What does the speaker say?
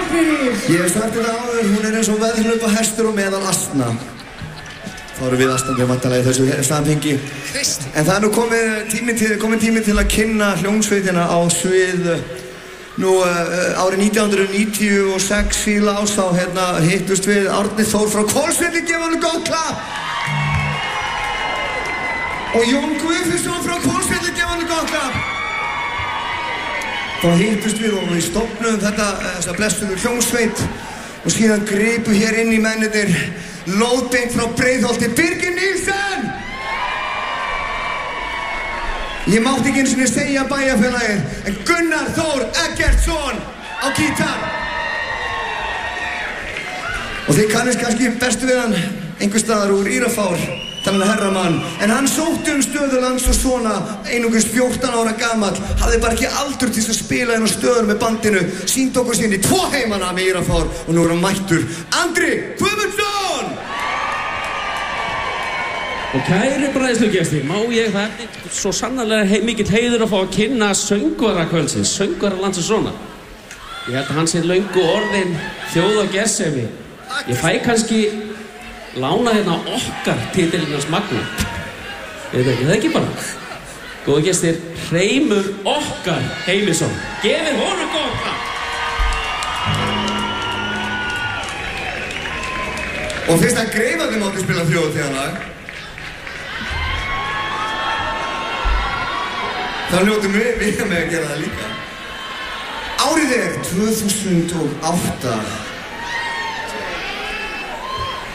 fyrir. Ég hef sagt þetta áður, hún eins og veðhlaupa hestur og meðal asna. Þá erum við astandi vantarlega í þessu samhengi. En það nú kominn tími til að kynna hljómsveitina á svið. Nú árið 1996 síðla ás þá hittust við Árni Þór frá Hvolsvelli, gefa hann góð klapp. Og Jón Guðfinnsson frá Hvolsvelli, gefa hann góð klapp. Þá hittust við og við stofnuðum þessa blessuðu hljómsveit og síðan gripu hér inn í mennirnir lóðbeint frá Breiðholti, Birgir Níelsen! Ég mátti ekki einu sinni segja bæjarfélagið, en Gunnar Þór Eggertsson á gítar. Og þið kannist kannski bestu við hann einhvers staðar úr Írafár, þennan herramann. En hann sótti stöðu lands og svona, einungis 14 ára gamall, hafði bara ekki aldur til að spila inn á stöður með bandinu, sýndi okkur sinni 2 heimana með Írafár og nú er hann mættur. Andri Guðmundsson! Og kæri bræðslugestir, má ég það svo sannarlega mikill heiður að fá að kynna söngvara kvöldsins, söngvara lands og svona. Ég held að hann sé löngu orðin þjóð og gersemi. Ég fæ kannski lána hérna okkar titilinn hans Magna. Ég veit ekki, það ekki bara. Góða gestir, Hreimur Okkar Heimisson. Gefið honum góða klapp. Og fyrst að Greifarnir mátti spila þjóðhátíðarlag, þá hljótum við með að gera það líka. Árið er 2008.